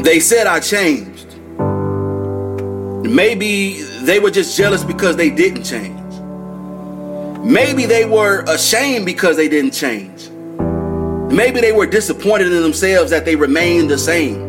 They said I changed. Maybe they were just jealous because they didn't change. Maybe they were ashamed because they didn't change. Maybe they were disappointed in themselves that they remained the same.